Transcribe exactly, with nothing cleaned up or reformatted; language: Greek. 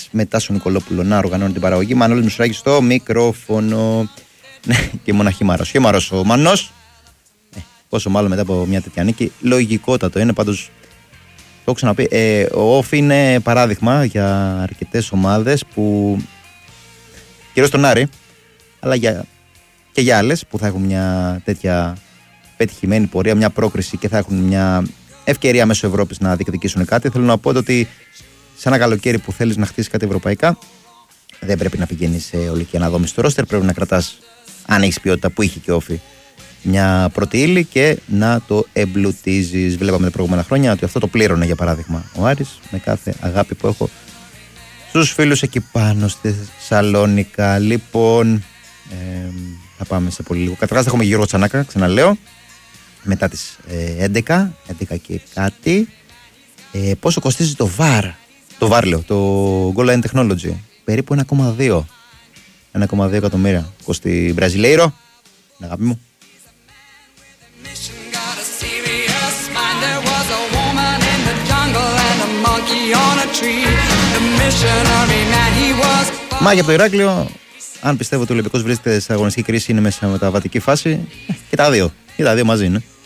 με Τάσο Νικολόπουλο να οργανώνει την παραγωγή. Μανώλης Μουσουράκης στο μικρόφωνο. Ναι, και μοναχήμαρος. Χήμαρος ο Μανός. Ε, πόσο μάλλον μετά από μια τέτοια νίκη. Λογικότατο είναι πάντως. Το έχω ξαναπεί. Ε, ο Όφ είναι παράδειγμα για αρκετές ομάδες που. Κυρίως τον Άρη, αλλά για, και για άλλες που θα έχουν μια τέτοια πετυχημένη πορεία, μια πρόκριση και θα έχουν μια ευκαιρία μέσω Ευρώπης να διεκδικήσουν κάτι. Θέλω να πω ότι σε ένα καλοκαίρι που θέλεις να χτίσεις κάτι ευρωπαϊκά, δεν πρέπει να πηγαίνεις σε ολική αναδόμηση στο ρόστερ. Πρέπει να κρατάς, αν έχεις ποιότητα που είχε και Όφη, μια πρώτη ύλη και να το εμπλουτίζεις. Βλέπαμε τα προηγούμενα χρόνια ότι αυτό το πλήρωνε, για παράδειγμα, ο Άρης, με κάθε αγάπη που έχω στους φίλους εκεί πάνω στη Σαλόνικα. Λοιπόν, ε, θα πάμε σε πολύ λίγο. Καταρχάς θα έχουμε Γιώργο Τσανάκα, ξαναλέω, μετά τις ε, έντεκα, έντεκα και κάτι. Ε, πόσο κοστίζει το βαρ, το βαρ λέω, το Goal Line Technology? Περίπου ένα κόμμα δύο εκατομμύρια. Κοστί Μπραζιλέιρο, αγάπη μου. Μα για το Ηράκλειο, αν πιστεύω ότι ο Ολυμπιακός βρίσκεται σε αγωνιστική κρίση, είναι μέσα σε μεταβατική φάση, και τα δύο, και τα δύο μαζί είναι.